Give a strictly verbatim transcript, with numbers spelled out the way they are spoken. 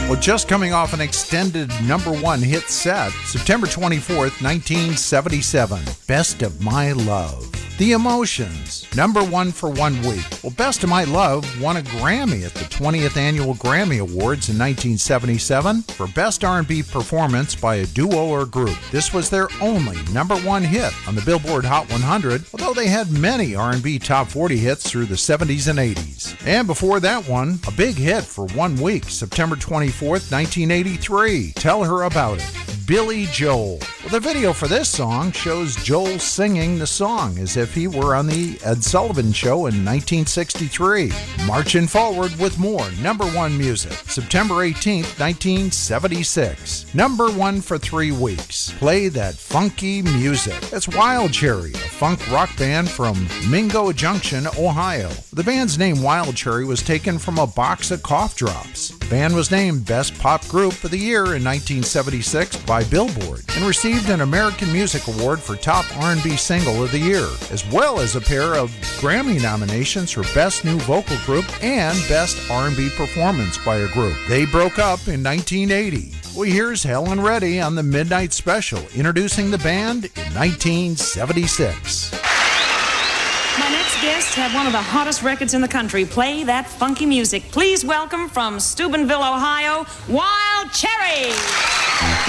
Well, just coming off an extended number one hit set, September twenty-fourth, nineteen seventy-seven, Best of My Love. The Emotions, number one for one week. Well, Best of My Love won a Grammy at the twentieth Annual Grammy Awards in nineteen seventy-seven for Best R and B Performance by a Duo or Group. This was their only number one hit on the Billboard Hot one hundred, although they had many R and B Top forty hits through the seventies and eighties. And before that one, a big hit for one week, September twenty-fourth, nineteen eighty-three, Tell Her About It, Billy Joel. Well, the video for this song shows Joel singing the song as if he were on the Ed Sullivan Show in nineteen sixty-three. Marching forward with more number one music. September eighteenth, nineteen seventy-six. Number one for three weeks. Play That Funky Music. It's Wild Cherry, a funk rock band from Mingo Junction, Ohio. The band's name Wild Cherry was taken from a box of cough drops. The band was named Best Pop Group of the Year in nineteen seventy-six by Billboard and received an American Music Award for Top R and B Single of the Year, as well as a pair of Grammy nominations for Best New Vocal Group and Best R and B Performance by a Group. They broke up in nineteen eighty. Well, here's Helen Reddy on the Midnight Special, introducing the band in nineteen seventy-six. My next guests have one of the hottest records in the country. Play That Funky Music. Please welcome from Steubenville, Ohio, Wild Cherry.